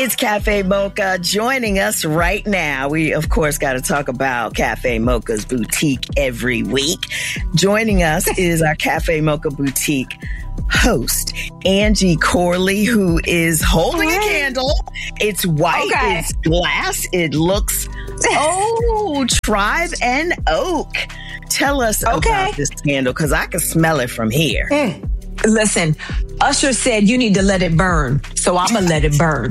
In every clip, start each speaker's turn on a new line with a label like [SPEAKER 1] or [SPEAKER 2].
[SPEAKER 1] It's Cafe Mocha joining us right now. We, of course, got to talk about Cafe Mocha's boutique every week. Joining us is our Cafe Mocha boutique host, Angie Corley, who is holding a candle. It's white, it's glass, it looks, Tribe and Oak. Tell us about this candle, because I can smell it from here.
[SPEAKER 2] Listen, Usher said you need to let it burn, so I'm going to let it burn.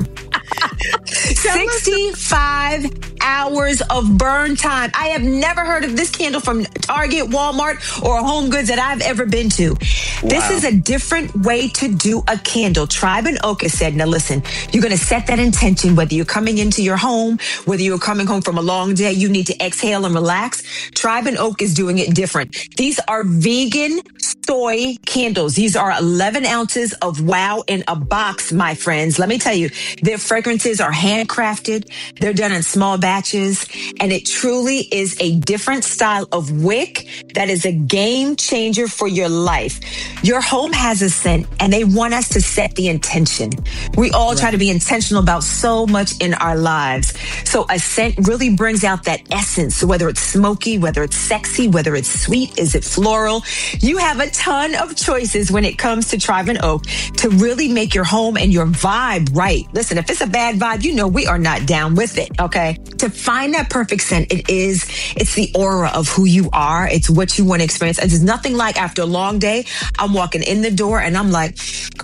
[SPEAKER 2] 65 hours of burn time. I have never heard of this candle from Target, Walmart, or Home Goods that I've ever been to. Wow. This is a different way to do a candle. Tribe and Oak has said, now listen, you're going to set that intention, whether you're coming into your home, whether you're coming home from a long day, you need to exhale and relax. Tribe and Oak is doing it different. These are vegan soy candles. These are 11 ounces of wow in a box, my friends. Let me tell you, their fragrances are handcrafted. They're done in small batches, and it truly is a different style of wick that is a game changer for your life. Your home has a scent, and they want us to set the intention. We all try to be intentional about so much in our lives. So a scent really brings out that essence, whether it's smoky, whether it's sexy, whether it's sweet, is it floral? You have a ton of choices when it comes to Tribe and Oak to really make your home and your vibe right. Listen, if it's a bad vibe, you know we are not down with it, okay? To find that perfect scent, it's the aura of who you are. It's what you want to experience. It's nothing like after a long day, I'm walking in the door and I'm like,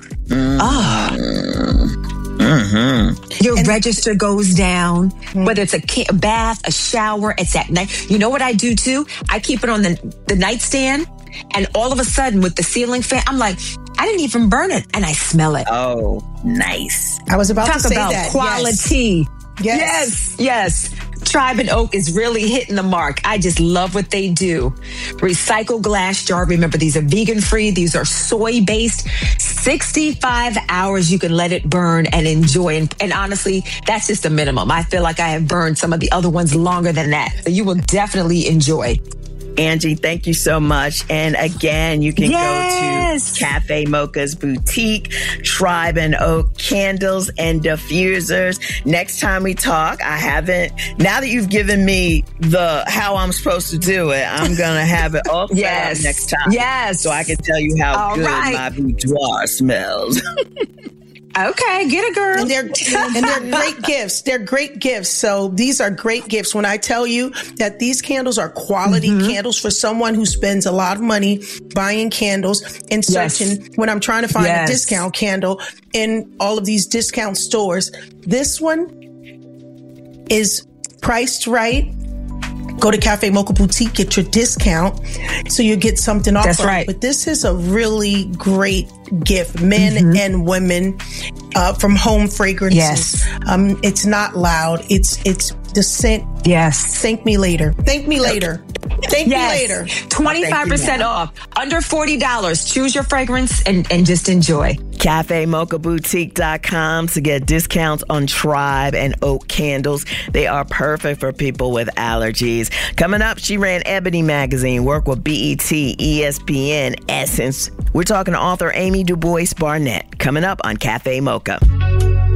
[SPEAKER 2] Your register goes down, whether it's a bath, a shower, it's at night. You know what I do too? I keep it on the nightstand, and all of a sudden with the ceiling fan, I'm like, I didn't even burn it, and I smell it.
[SPEAKER 1] Oh, nice.
[SPEAKER 3] I was about to say that.
[SPEAKER 2] Talk about quality.
[SPEAKER 3] Yes.
[SPEAKER 2] Tribe and Oak is really hitting the mark. I just love what they do. Recycled glass jar. Remember, these are vegan free. These are soy based. 65 hours you can let it burn and enjoy. And honestly, that's just the minimum. I feel like I have burned some of the other ones longer than that. So you will definitely enjoy.
[SPEAKER 1] Angie, thank you so much. And again, you can go to Cafe Mocha's boutique, Tribe and Oak candles and diffusers. Next time we talk, now that you've given me how I'm supposed to do it, I'm going to have it all set up next time.
[SPEAKER 2] Yes.
[SPEAKER 1] So I can tell you how good my boudoir smells.
[SPEAKER 2] Okay, get it, girl.
[SPEAKER 3] And they're great gifts. They're great gifts. So these are great gifts. When I tell you that these candles are quality candles for someone who spends a lot of money buying candles and searching when I'm trying to find a discount candle in all of these discount stores, this one is priced right. Go to Cafe Mocha Boutique, get your discount so you get something off. That's right. But this is a really great gift, men and women, from Home Fragrances.
[SPEAKER 2] Yes.
[SPEAKER 3] It's not loud. It's the scent.
[SPEAKER 2] Yes.
[SPEAKER 3] Thank me later. Thank me later. Thank me later.
[SPEAKER 2] 25% off. Under $40. Choose your fragrance and just enjoy.
[SPEAKER 1] CafeMochaBoutique.com to get discounts on Tribe and Oak candles. They are perfect for people with allergies. Coming up, she ran Ebony Magazine, worked with BET, ESPN, Essence. We're talking to author Amy DuBois Barnett. Coming up on Cafe Mocha.